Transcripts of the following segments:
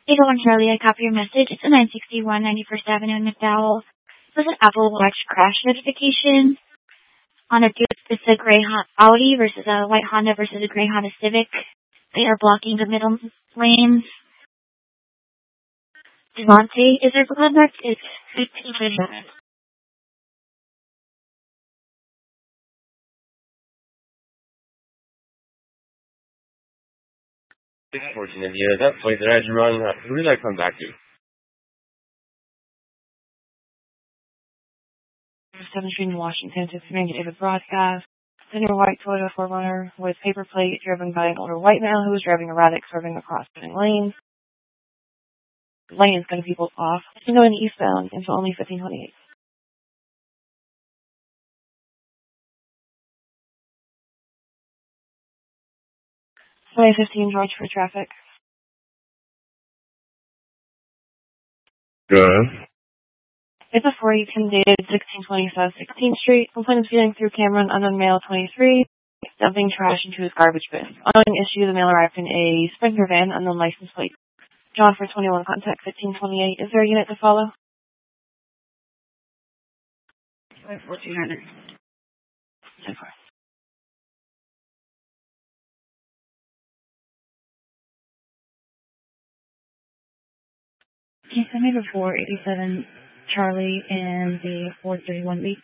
801 Charlie, I copy your message. It's a 961 91st Avenue in McDowell. There's an Apple Watch crash notification on a Duke. It's a gray Audi versus a white Honda versus a gray Honda Civic. They are blocking the middle lanes. Devontae, is there contact? It's 15:37. Fortunate, yeah, that place that I had to run, who did I come back to? 7th Street in Washington to negative broadcast. The new white Toyota 4Runner with paper plate driven by an older white man who was driving erratic, swerving across spinning lanes. Lanes cutting people off. Going eastbound until only 1528. 2015 George for traffic. Good. It's a 418 dated 1620 South 16th Street. Complainant speeding through Cameron, unknown male 23, dumping trash into his garbage bin. Ongoing issue, the male arrived in a Sprinter van, unknown license plate. John for 21, contact 1528. Is there a unit to follow? 1400. 10 4. Can you send me the 487 Charlie and the 431B?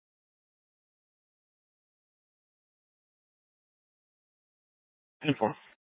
10-4.